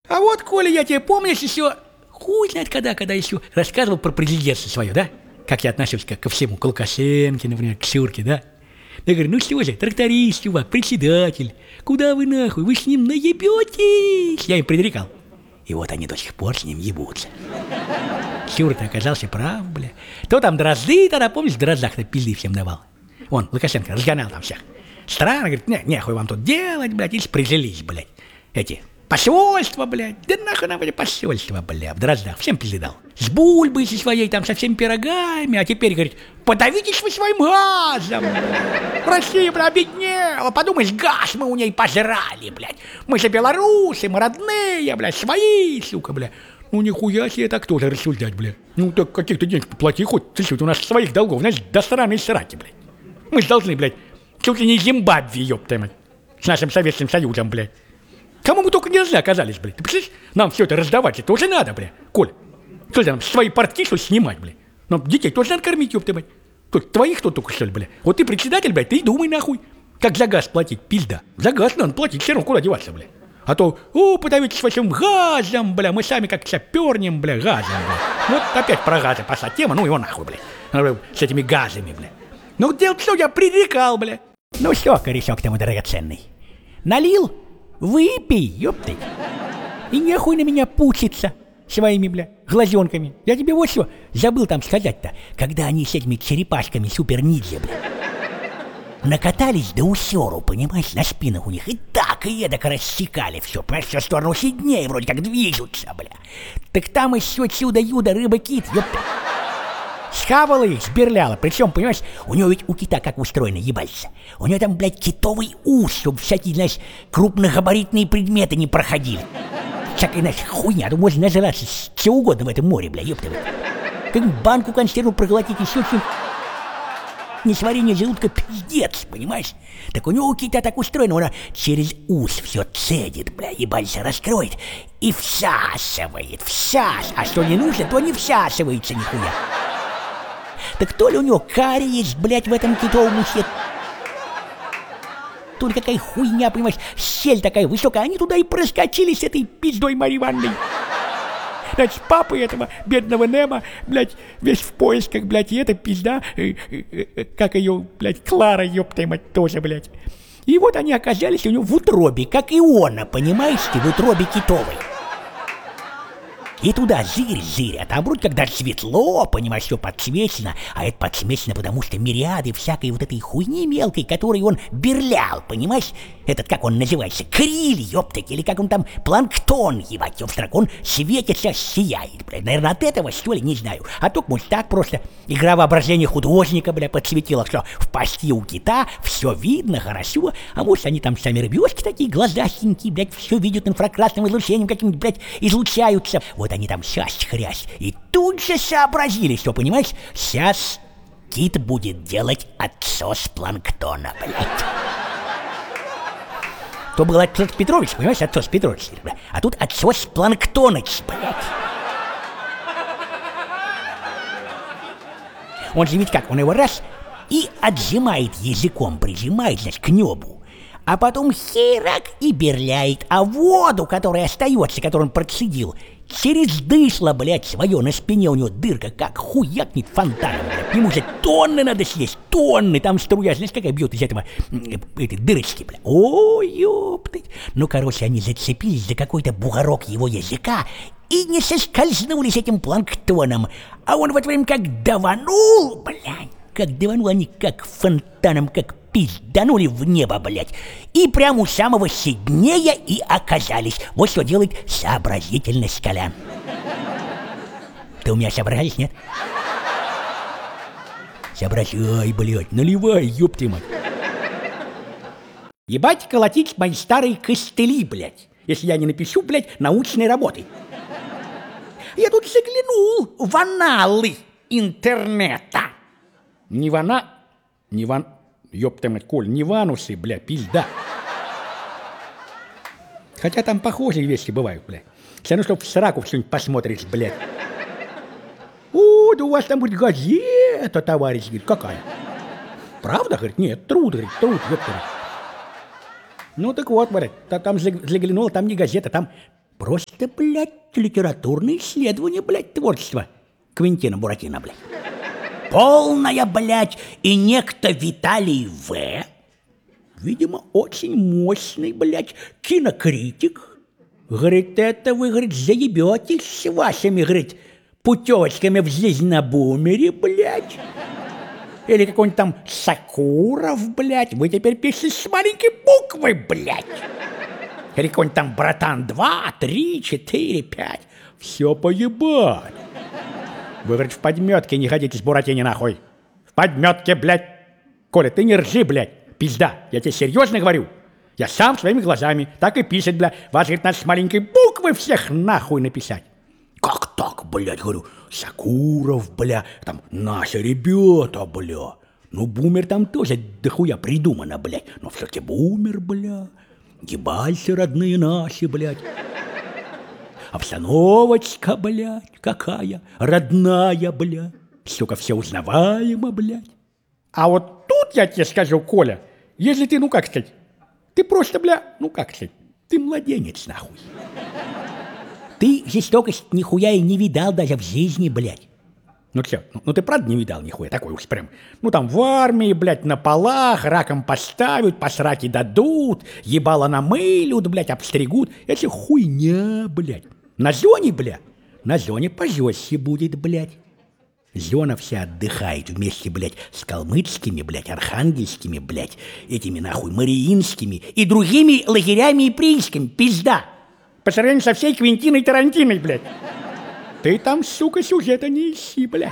А вот, Коля, я тебе, помнишь, еще хуй знает когда еще рассказывал про президентство свое, да? Как я отношусь ко всему, к Лукашенко, например, к Шурке, да? Я говорю, ну что же, тракторист, чувак, председатель, куда вы нахуй, вы с ним наебетесь? Я им предрекал. И вот они до сих пор с ним ебутся. Шура-то оказался прав, бля. То там Дрозды, тогда, помнишь, в Дроздах-то пизды всем давал. Он, Лукашенко, разгонял там всех. Странно, говорит, нехуй вам тут делать, блядь, и прижились, блядь. Эти посольства, блядь, да нахуй нам эти посольства, блядь, в Дроздах, всем пизды дал. С бульбой со своей, там, со всеми пирогами, а теперь, говорит, подавитесь вы своим газом, блядь. Россия, блядь, обеднела, подумаешь, газ мы у ней пожрали, блядь. Мы же белорусы, мы родные, блядь, свои, сука, блядь. Ну, нихуя себе так тоже рассуждать, блядь. Ну, так каких-то денег поплати, хоть чуть-чуть, у нас своих долгов, знаешь, до сраной сраки, блядь. Мы же должны, блядь, чуть ли не Зимбабве, ёпта мать, с нашим Советским Союзом, блядь. Кому мы только нельзя оказались, блядь. Ты представляешь, нам все это раздавать, это уже надо, блядь. Коль, что ли, нам свои портки, что ли, снимать, блядь. Нам детей тоже надо кормить, ёпта мать. Тут твоих кто только, что ли, блядь. Вот ты председатель, блядь, ты и думай, нахуй. Как за газ платить, пизда. За газ надо платить, все равно куда деваться, блядь. А то, подавитесь вашим газом, бля, мы сами как пернем, бля, газом, бля. Вот опять про газы пошла тема, ну его нахуй, бля, с этими газами, бля. Ну дело что, я предрекал, бля. Ну все, корешок-то мой драгоценный. Налил? Выпей, ёпты. И нехуй на меня пучиться своими, бля, глазенками. Я тебе вот что забыл там сказать-то, когда они с этими черепашками супер-ниндзя, бля, накатались до усеру, понимаешь, на спинах у них, и так, и эдак рассекали все, понимаешь, все в сторону Сиднея вроде как движутся, бля. Так там еще чудо-юдо рыба-кит, ёпта. Схавала их, сберляла, причем, понимаешь, у него ведь у кита как устроено, ебаться. У него там, блядь, китовый ус, чтобы всякие, знаешь, крупногабаритные предметы не проходили. Всякая, знаешь, хуйня, тут можно нажраться чего угодно в этом море, бля, ёпта. Как банку консерву проглотить, еще что-нибудь. Несварение желудка пиздец, понимаешь? Так у него у кита так устроено, он через ус все цедит, бля, ебальца раскроет и всасывает, а что не нужно, то не всасывается нихуя. Так то ли у него кариес, блядь, в этом китовом усе, то ли какая хуйня, понимаешь, щель такая высокая, они туда и проскочили с этой пиздой Марьи Ивановной. Значит, папа этого бедного Немо, блядь, весь в поисках, блядь, и эта пизда, как ее, блядь, Клара, ёпта мать, тоже, блядь. И вот они оказались у него в утробе, как Иона, понимаешь ты, в утробе китовой. И туда зырь, а там вроде как даже светло, понимаешь, все подсвечено, а это подсвечено, потому что мириады всякой вот этой хуйни мелкой, которой он берлял, понимаешь, этот, как он называется, криль, ёптать, или как он там, планктон, ебать, ёпстрак, он светится, сияет, блядь, наверное, от этого, что ли, не знаю, а только, может, так просто игра воображения художника, блядь, подсветила, что в пасти у кита все видно, хорошо, а может, они там сами рыбешки такие, глазастенькие, блядь, все видят инфракрасным излучением каким-нибудь, блядь, излучаются, вот они там сейчас хрясь, и тут же сообразили, что, понимаешь, сейчас кит будет делать отсос планктона, блядь. То был отсос Петрович, понимаешь, отсос Петрович, блядь, а тут отсос Планктоныч, блядь. Он же ведь как, он его раз и отжимает языком, прижимает, значит, к небу. А потом херак и берляет, а воду, которая остается, которую он процедил, через дышло, блядь, свое, на спине у него дырка, как хуякнет фонтаном, блядь. Ему же тонны надо съесть, тонны, там струя, знаешь, какая бьет из этого, этой дырочки, блядь. Ой, ёптать. Ну, короче, они зацепились за какой-то бугорок его языка и не соскользнулись этим планктоном. А он в это время как даванул, блядь. Как даванул они, как фонтаном, как пизданули в небо, блядь. И прямо у самого Сиднея и оказались. Вот что делает сообразительность, Колян. Ты у меня сообразишь, нет? Соображай, блядь, наливай, ёпты мать. Ебать колотить мои старые костыли, блядь, если я не напишу, блядь, научной работы. Я тут заглянул в аналы интернета. Не ёпта мать, Коль, не ванусы, бля, пизда. Хотя там похожие вещи бывают, бля. Все равно, что в сраку что-нибудь посмотришь, блядь. Да у вас там, говорит, газета, товарищ, говорит, какая? Правда, говорит, нет, труд, ёпта. Ну так вот, блядь, там заглянул, там не газета, там Просто, блядь, литературное исследование, блядь, творчества Квентина Буратино, блядь. Полная, блядь, и некто Виталий В., видимо, очень мощный, блядь, кинокритик. Говорит, это вы, говорит, заебетесь с вашими, говорит, путевочками в жизнь на бумере, блядь. Или какой-нибудь там Сакуров, блядь. Вы теперь пишете с маленькой буквы, блядь. Или какой-нибудь там Братан 2, 3, 4, 5. Все поебать. Вы, говорит, в подметке не ходите с Буратино нахуй. В подметке, блядь. Коля, ты не ржи, блядь. Пизда, я тебе серьезно говорю. Я сам своими глазами так и пишет, бля. Вас, говорит, надо с маленькой буквы всех нахуй написать. Как так, блядь, говорю, Сакуров, бля, там наши ребята, бля. Ну, бумер там тоже дохуя придумано, блядь. Но все-таки бумер, бля. Ебальцы родные наши, блядь. Обстановочка, блядь, какая родная, блядь. Сука, все узнаваемо, блядь. А вот тут я тебе скажу, Коля, если ты, ну как сказать, ты просто, бля, ну как сказать, ты младенец, нахуй. Ты жестокость нихуя и не видал даже в жизни, блядь. Ну что, ну ты правда не видал нихуя, такой уж прям. Ну там в армии, блядь, на полах, раком поставят, по сраке дадут, ебало намылют, блядь, обстригут. Это хуйня, блядь. На зоне, бля, на зоне пожестче будет, блядь. Зона вся отдыхает вместе, блядь, с калмыцкими, блядь, архангельскими, блядь, этими нахуй мариинскими и другими лагерями и приисками, пизда. По сравнению со всей Квентиной Тарантиной, блядь. Ты там, сука, сюжета не ищи, блядь.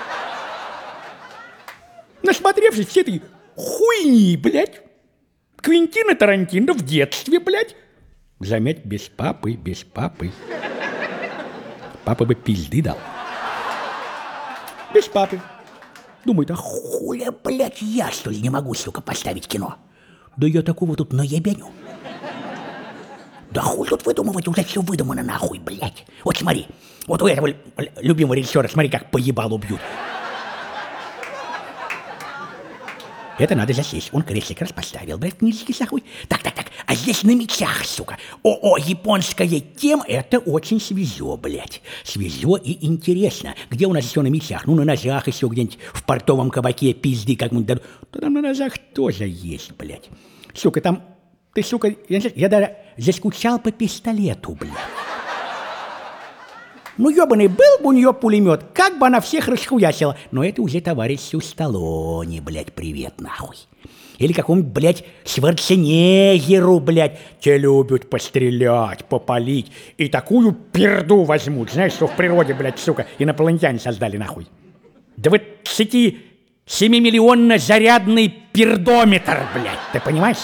Насмотревшись все этой хуйни, блядь, Квентина Тарантино в детстве, блядь. Заметь, без папы, без папы. Папа бы пизды дал. Без папы. Думает, а хуля, блядь, я, что ли, не могу, сука, поставить кино? Да я такого тут наебеню. Да хуй тут выдумывать, уже все выдумано нахуй, блядь. Вот смотри, вот у этого любимого режиссера, смотри, как поебалу бьют. Это надо засесть. Он крестик раз поставил, блядь, книжки нахуй. Так, а здесь на мечах, сука. Японская тема, это очень свежо, блядь. Свежо и интересно. Где у нас все на мечах? Ну, на ножах еще где-нибудь в портовом кабаке пизды как-нибудь дадут. Да там на ножах тоже есть, блядь. Сука, там... Ты, сука, я даже заскучал по пистолету, блядь. Ну, ебаный, был бы у нее пулемет, как бы она всех расхуячила. Но это уже товарищу Сталлоне, блядь, привет, нахуй. Или какому-нибудь, блядь, Шварценеггеру, блядь. Те любят пострелять, попалить. И такую перду возьмут, знаешь, что в природе, блядь, сука, инопланетяне создали, нахуй. 27-миллионно зарядный пердометр, блядь, ты понимаешь?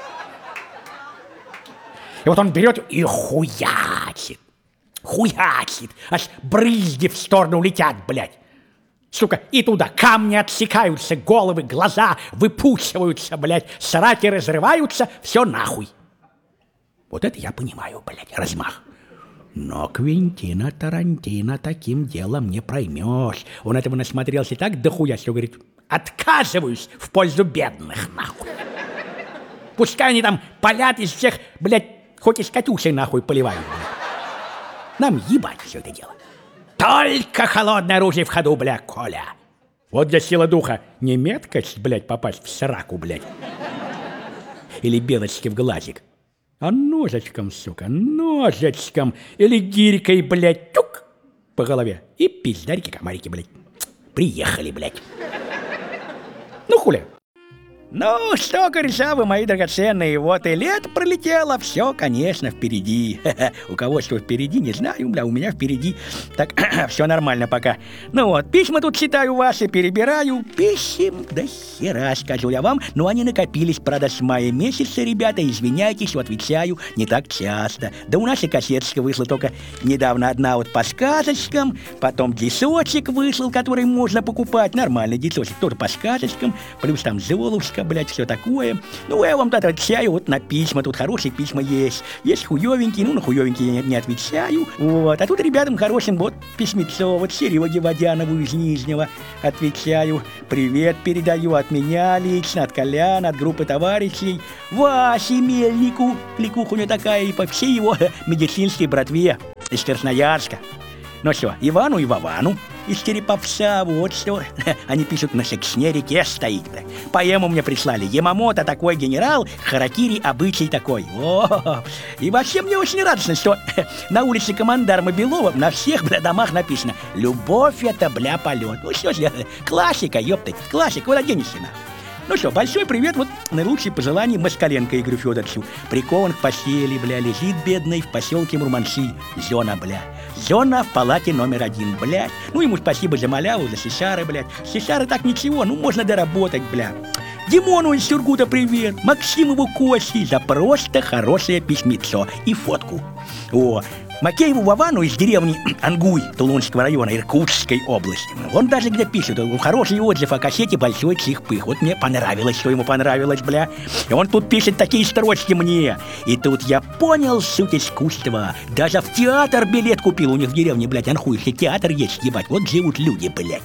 И вот он берет и хуячит. Хуячит. Аж брызги в сторону летят, блядь. Сука, и туда камни отсекаются, головы, глаза выпучиваются, блядь. Сраки разрываются, все нахуй. Вот это я понимаю, блядь, размах. Но Квентина Тарантино таким делом не проймешь. Он этого насмотрелся так дохуя, что говорит, отказываюсь в пользу бедных, нахуй. Пускай они там палят из всех, блядь, хоть из Катюши нахуй поливают, блядь. Нам ебать все это дело. Только холодное оружие в ходу, бля, Коля. Вот для силы духа не меткость, блядь, попасть в сраку, блядь. Или белочки в глазик. А ножичком, сука, ножичком. Или гирькой, блядь, тюк по голове. И пиздарики-комарики, блядь. Приехали, блядь. Ну, хуля. Ну что, кореша вы, мои драгоценные, вот и лето пролетело, все, конечно, впереди. У кого что впереди, не знаю, бля, у меня впереди. Так, все нормально пока. Ну вот, письма тут читаю ваши, перебираю. Писем до хера, скажу я вам, но они накопились, правда, с мая месяца, ребята, извиняйтесь, что отвечаю не так часто. Да у нас и кассеточка вышла только недавно одна вот по сказочкам, потом дисочек вышел, который можно покупать, нормальный дисочек, тоже по сказочкам, плюс там Золушка блядь, все такое. Ну, я вам тут отвечаю вот на письма, тут хорошие письма есть. Есть хуёвенькие, ну, на хуёвенькие я не отвечаю. Вот, а тут ребятам хорошим вот письмецо, вот Сереге Водянову из Нижнего отвечаю. Привет передаю от меня лично, от Коляна, от группы товарищей. Васе Мельнику, кликуха у него такая, и по всей его медицинской братве из Красноярска. Ну что, Ивану и Вовану из Череповца, вот что. Они пишут, на Сексне реке стоит. Поэму мне прислали. Ямамото такой генерал, харакири обычай такой. О, и вообще мне очень радостно, что на улице Командарма Белова на всех, бля, домах написано: любовь это, бля, полет. Ну что ж, классика, ёпта, классика, куда денешься, нахуй. Ну что, большой привет, вот наилучшие пожелания Москаленко Игорю Федоровичу. Прикован к постели, бля, лежит бедный в поселке Мурманцы. Зона, бля. Зона в палате номер 1, блядь. Ну, ему спасибо за маляву, за сесары, блядь. Сесары так ничего, ну, можно доработать, бля. Димону из Сургута привет. Максимову Кости за просто хорошее письмецо и фотку. О, Макееву Вовану из деревни Ангуй Тулунского района Иркутской области. Он даже где пишет, хороший отзыв о кассете «Большой чих-пых». Вот мне понравилось, что ему понравилось, бля. И он тут пишет такие строчки мне. И тут я понял суть искусства. Даже в театр билет купил. У них в деревне, блядь, Анхуй, театр есть, ебать. Вот живут люди, блядь.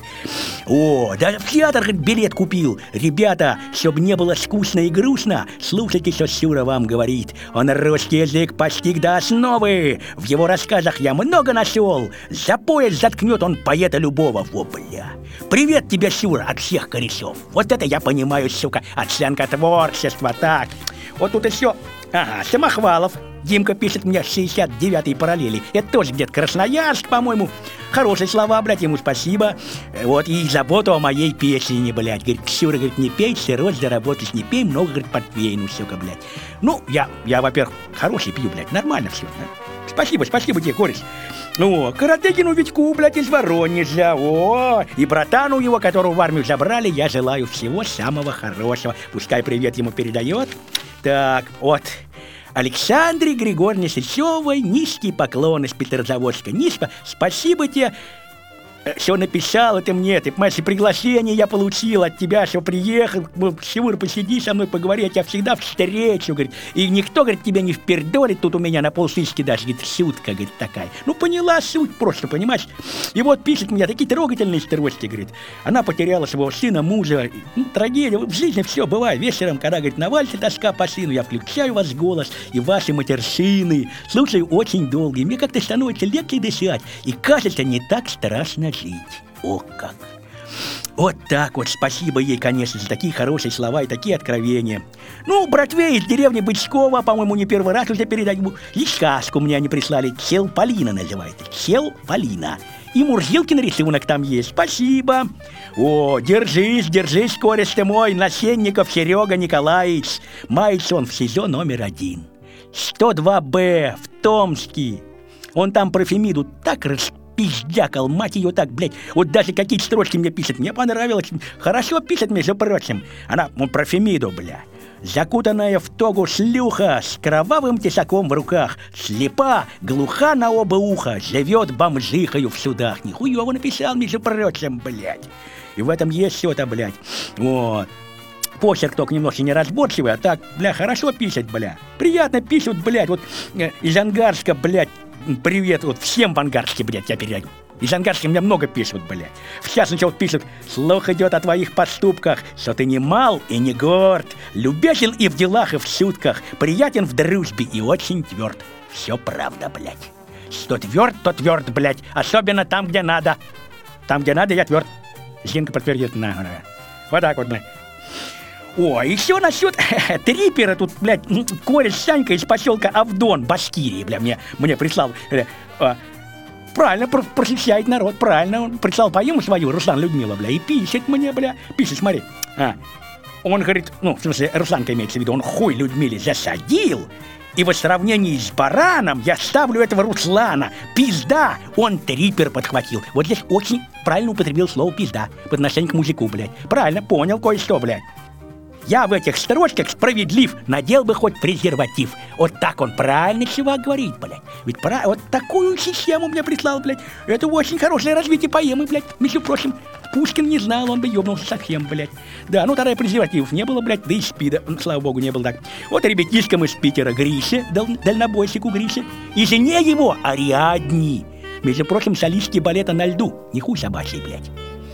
О, даже в театр, говорит, билет купил. Ребята, чтобы не было скучно и грустно, слушайте, что Сюра вам говорит. Он русский язык постиг до основы. В его рассказах я много нашел. За пояс заткнет он поэта любого. Во, бля. Привет тебе, Сюра, от всех корешов. Вот это я понимаю, сука, оценка творчества. Так, вот тут еще. Ага, Самохвалов. Димка пишет мне 69-й параллели. Это тоже где-то Красноярск, по-моему. Хорошие слова, блядь, ему спасибо. Вот, и заботу о моей песне, блядь. Говорит, Ксюра, говорит, не пей, сырой заработать не пей, много, говорит, портвейну, сука, блядь. Ну, я, во-первых, хороший пью, блядь, нормально все. Спасибо тебе, кореш. О, Каратекину Витьку, блядь, из Воронежа. О, и братану его, которого в армию забрали, я желаю всего самого хорошего. Пускай привет ему передает. Так, вот. Александре Григорьевне Сычевой низкий поклон из Петрозаводска. Спасибо тебе, что написал это мне. Ты, понимаешь, приглашение я получил от тебя, что приехал. Сюр, посиди со мной, поговори, я тебя всегда встречу, говорит. И никто, говорит, тебя не впердолит. Тут у меня на полсыски даже, говорит, шутка, говорит, такая. Ну, поняла суть просто, понимаешь? И вот пишет мне такие трогательные строчки, говорит. Она потеряла своего сына, мужа. Ну, трагедия. В жизни все бывает. Вечером, когда, говорит, навалится тоска по сыну, я включаю ваш голос и ваши матершины. Слушаю очень долго. И мне как-то становится легче дышать. И кажется, не так страшно жить. О, как! Вот так вот, спасибо ей, конечно, за такие хорошие слова и такие откровения. Ну, братве из деревни Бычкова, по-моему, не первый раз уже передаю. И сказку мне они прислали, Чел Полина называется. Чел Полина. И Мурзилкин рисунок там есть. Спасибо. О, держись, кореш ты мой, Насенников Серега Николаевич. Мается он в СИЗО номер 1. 102Б в Томске. Он там про Фемиду так пиздякал, мать ее так, блядь. Вот даже какие строчки мне пишет. Мне понравилось. Хорошо пишет, между прочим. Она про Фемиду, бля. Закутанная в тогу шлюха с кровавым тесаком в руках, слепа, глуха на оба уха, живет бомжихою в судах. Нихуёво написал, между прочим, блядь. И в этом есть что-то, блядь. Вот. Почерк только немножко неразборчивый, а так, бля, хорошо пишет, бля. Приятно пишут, блядь, вот из Ангарска, блядь. Привет, вот всем в Ангарске, блядь, я передаю. Из Ангарска мне много пишут, блядь. В частности, вот пишут: слух идет о твоих поступках, что ты не мал и не горд, любезен и в делах, и в шутках, приятен в дружбе и очень тверд. Все правда, блядь. Что тверд, то тверд, блядь. Особенно там, где надо. Там, где надо, я тверд. Зинка подтвердит. Вот так вот, блядь. О, еще насчет трипера тут, блядь, кореш Санька из поселка Авдон, Башкирии, бля, мне прислал. Правильно, просвещает народ, правильно. Он прислал поему свою, Руслан Людмила, бля, и пишет мне, бля. Пишет, смотри. Он говорит, ну, в смысле, Русланка имеется в виду, он хуй Людмиле засадил. И в сравнении с бараном я ставлю этого Руслана. Пизда, он трипер подхватил. Вот здесь очень правильно употребил слово пизда по отношению к мужику, блядь. Правильно, понял кое-что, блядь. Я в этих строчках справедлив, надел бы хоть презерватив. Вот так он правильно чувак говорит, блядь. Ведь вот такую систему мне прислал, блядь. Это очень хорошее развитие поэмы, блядь. Между прочим, Пушкин не знал, он бы ёбнулся совсем, блядь. Да, ну тогда и презервативов не было, блядь, да и спида, слава богу, не было так. Вот ребятишкам из Питера Грише, дальнобойщику Грише, и жене его Ариадне. Между прочим, солистки балета «На льду». Не хуй собачий, блядь.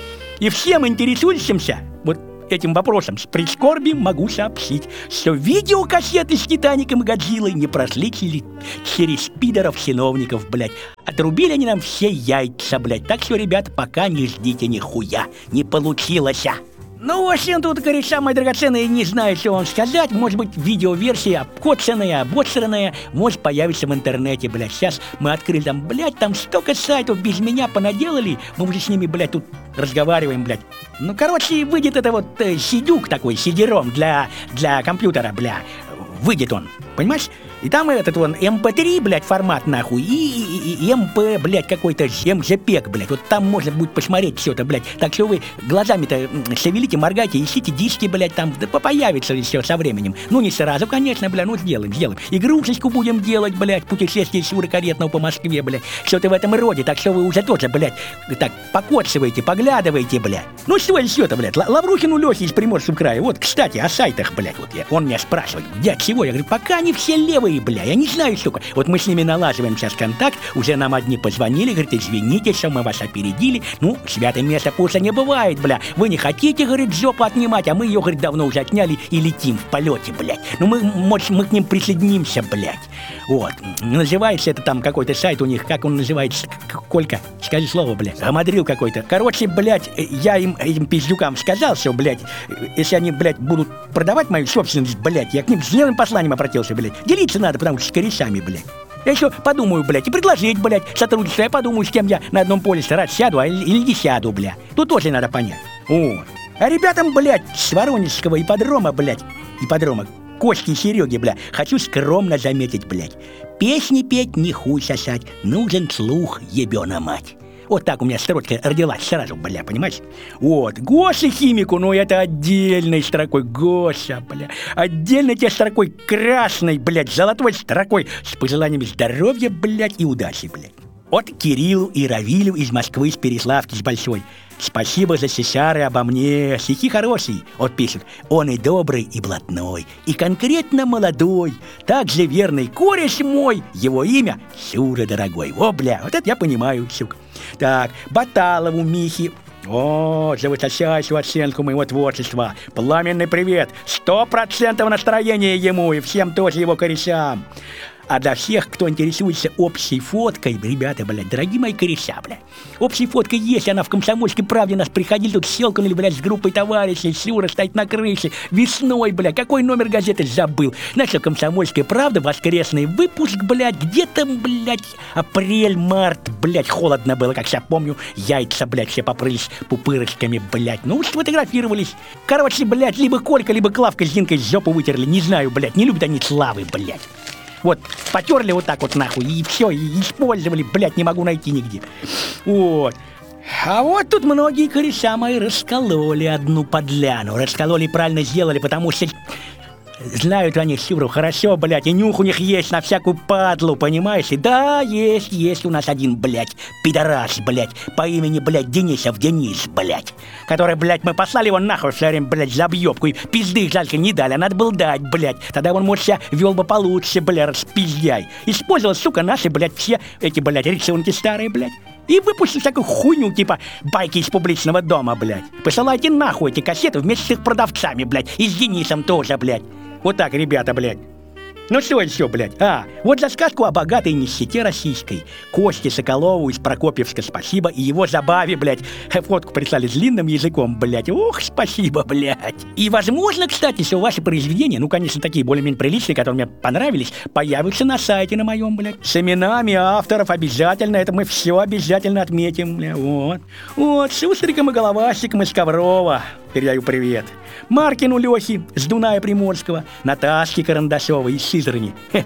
И всем интересующимся вот этим вопросом с прискорбием могу сообщить, что видеокассеты с «Титаником» и «Годзиллой» не прошли через пидоров-чиновников, блядь. Отрубили они нам все яйца, блядь. Так что, ребята, пока не ждите нихуя. Не получилось. Ну, в общем, тут, кореша, мои драгоценные, не знаю, что вам сказать. Может быть, видеоверсия обкоцанная, обосранная, может появиться в интернете, блядь. Сейчас мы открыли там, блядь, там столько сайтов без меня понаделали. Мы уже с ними, блядь, тут разговариваем, блядь. Ну, короче, выйдет это вот сидюк такой, сидером для компьютера, бля. Выйдет он, понимаешь? И там этот вон MP3, блядь, формат нахуй, и MP, блядь, какой-то MJPEG, блядь. Вот там можно будет посмотреть все это, блядь. Так что вы глазами-то шевелите, моргайте, ищите диски, блядь, там, да появится все со временем. Ну, не сразу, конечно, блядь, ну, сделаем. Игрушечку будем делать, блядь, путешествие Шуры Каретного по Москве, блядь. Что-то в этом роде, так что вы уже тоже, блядь, так, покоцываете, поглядываете, блядь. Ну, что еще-то, блядь, Лаврухину Лехе из Приморского края. Вот, кстати, о сайтах, блядь, вот он меня спрашивает, где, чего? Я говорю, пока они все левые, бля, я не знаю, сука. Вот мы с ними налаживаем сейчас контакт, уже нам одни позвонили, говорит, извините, что мы вас опередили. Ну, святое место пуса не бывает, бля. Вы не хотите, говорит, жопу отнимать, а мы ее, говорит, давно уже отняли и летим в полете, блядь. Ну, мы к ним присоединимся, блядь. Вот. Называется это там какой-то сайт у них, как он называется? Колька, скажи слово, блядь. Гамадрил какой-то. Короче, блядь, я этим пиздюкам сказал, что, блядь, если они, блядь, будут продавать мою собственность, блядь, я к ним с дневным посланием обратился, блядь. Делиться надо, потому что с корешами, блядь. Я еще подумаю, блядь, и предложить, блядь, сотрудничество. Я подумаю, с кем я на одном поле раз сяду, или не сяду, блядь. Тут тоже надо понять. Вот. А ребятам, блядь, с Воронежского ипподрома, Костя и Сереги, бля, хочу скромно заметить, блядь. Песни петь не хуй сосать, нужен слух, ебёна мать. Вот так у меня строчка родилась сразу, бля, понимаешь? Вот, Гоше химику, ну это отдельной строкой, Гоша, бля. Отдельной тебе строкой красной, блядь, золотой строкой с пожеланиями здоровья, блядь, и удачи, блядь. От Кириллу и Равилю из Москвы, с Переславки, с Большой. Спасибо за сесары обо мне. Стихи хорошие. Вот пишет. Он и добрый, и блатной, и конкретно молодой. Также верный кореш мой. Его имя Шура дорогой. О, бля, вот это я понимаю, сука. Так, Баталову Михи. О, за высочайшую оценку моего творчества. Пламенный привет. 100% настроения ему и всем тоже его корешам. А для всех, кто интересуется общей фоткой, ребята, блядь, дорогие мои кореша, блядь, общей фоткой есть, она в «Комсомольской правде» нас приходили, тут щелкнули, блядь, с группой товарищей, Сюра стоит на крыше, весной, блядь, какой номер газеты забыл. Значит, «Комсомольская правда», воскресный выпуск, блядь, где-то, блядь, апрель-март, блядь, холодно было, как я помню, яйца, блядь, все попрылись пупырочками, блядь, ну, сфотографировались. Короче, блядь, либо Колька, либо Клавка с Зинкой жопу вытерли, не знаю, блядь, не любят они славы, блядь. Вот, потерли вот так вот нахуй, и все, и использовали, блядь, не могу найти нигде. Вот. А вот тут многие кореша мои раскололи одну подляну. Раскололи, правильно сделали, потому что знают они Сюру хорошо, блядь, и нюх у них есть на всякую падлу, понимаешь? И да, есть у нас один, блядь, пидорас, блядь, по имени, блядь, Денисов Денис, блядь, который, блядь, мы послали его нахуй все время, блядь, за объебку, и пизды жалко не дали, а надо было дать, блядь, тогда он, может, себя вел бы получше, блядь, распиздяй. Использовал, сука, наши, блядь, все эти, блядь, рисунки старые, блядь. И выпустил всякую хуйню, типа байки из публичного дома, блядь. Посылайте нахуй эти кассеты вместе с их продавцами, блядь, и с Денисом тоже, блядь. Вот так, ребята, блядь. Ну что еще, блядь? Вот за сказку о богатой нищете российской. Косте Соколову из Прокопьевска спасибо, и его забаве, блядь. Фотку прислали с длинным языком, блядь. Ух, спасибо, блядь. И возможно, кстати, что ваши произведения, ну, конечно, такие более-менее приличные, которые мне понравились, появятся на сайте на моем, блядь. С именами авторов обязательно, это мы все обязательно отметим, блядь. Вот, Шустриком и Головастиком из Коврова. Передаю привет. Маркину Лехи с Дуная Приморского, Наташке Карандашовой из Сызрани.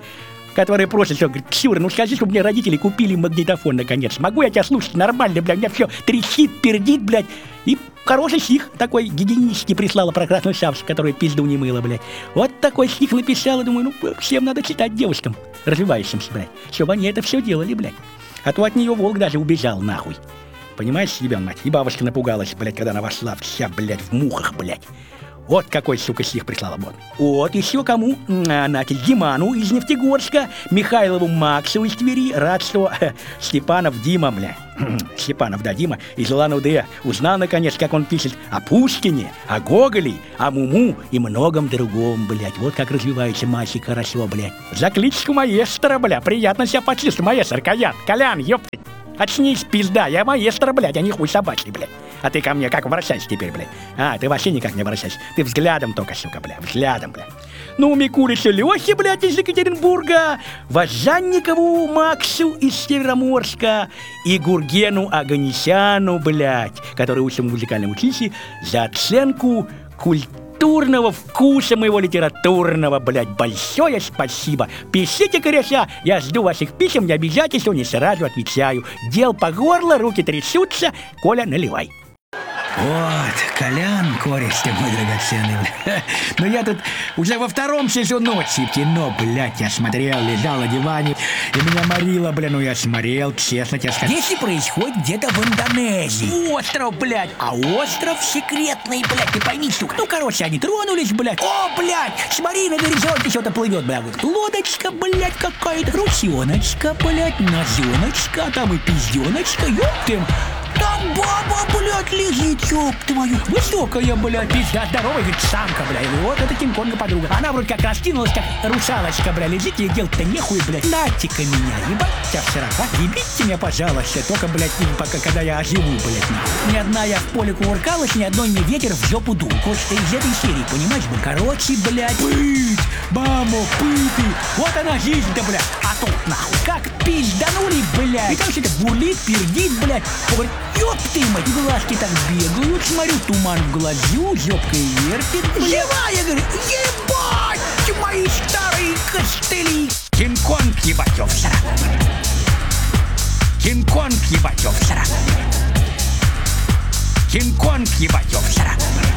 который просит, что, говорит, Ксюра, ну скажи, чтобы мне родители купили магнитофон наконец. Могу я тебя слушать нормально, блядь, у меня все трещит, пердит, блядь. И хороший стих такой гигиенический прислала про красную шапочку, которая пизду не мыла, блядь. Вот такой стих написала, думаю, ну всем надо читать девушкам, развивающимся, блядь, чтобы они это все делали, блядь. А то от нее волк даже убежал, нахуй. Понимаешь, ебен мать? И бабушка напугалась, блядь, когда она вошла вся, блядь, в мухах, блядь. Вот какой, сука, стих прислала, вот. Вот, еще кому? Значит, Диману из Нефтегорска, Михайлову Максу из Твери, рад, что Степанов Дима, бля. Степанов, да, Дима, из Улан-Удэ узнал, наконец, как он пишет о Пушкине, о Гоголе, о Муму и многом другом, блядь. Вот как развивается мальчик хорошо, блядь. За кличку маэстро, бля, приятно себя почувствовать, маэстро, Колян, ёптать. Очнись, пизда, я маэстро, блядь, а не хуй собачий, блядь. А ты ко мне как обращайся теперь, блядь? А, ты вообще никак не обращайся. Ты взглядом только, сука, блядь, взглядом, блядь. Ну, Микуличу Лёхе, блядь, из Екатеринбурга, Важанникову Максу из Североморска и Гургену Аганесяну, блядь, который учится в музыкальном училище, за оценку культурного вкуса моего литературного, блядь, большое спасибо. Пишите, коряся, я жду ваших писем, не обижайтесь, не сразу отвечаю. Дел по горло, руки трясутся, Коля, наливай. Вот, Колян, кореш ты мой драгоценный, бля. Но я тут уже во втором сезоне кино, блядь, я смотрел, лежал на диване, и меня морило, бля, ну я смотрел, честно тебе скажу. Действие происходит где-то в Индонезии. Остров, блядь, а остров секретный, блядь, ты пойми, сука. Ну, короче, они тронулись, блядь. О, блядь, смотри, на горизонте что-то плывет, блядь. Лодочка, блядь, какая-то, русеночка, блядь, назеночка, там и пизденочка, ёптым. Там баба, блядь, лежит, ёб твою. Высокая, блядь, пизда, здоровая, ведь самка, блядь. И вот это Кинг-Конга подруга. Она вроде как раскинулась, как русалочка, блядь, лежит, ей делать-то нехуй, блядь. Дайте-ка меня, ебать тебя в 40. Ебите меня, пожалуйста, только, блядь, пока, когда я оживу, блядь, нахуй. Ни одна я в поле кувыркалась, ни одной мне ветер в жопу дул. Кое-что из этой серии, понимаешь, блядь? Короче, блядь, пыть, мамо, пыты. Вот она жизнь-то, блядь. А тут, нахуй, как пизданули, блядь. И там что-то бурлит, пердит, блядь. Говорит, ёб ты, мать, глазки так бегают, смотрю, туман в глазу, жопкой вертит, блядь. Живая, говорит, ебать, мои старые костыли. Кинг-Конг, ебать, ёвсера. Кинг-Конг, ебать, ёвсера. Кинг-Конг, ебать, ёвсера.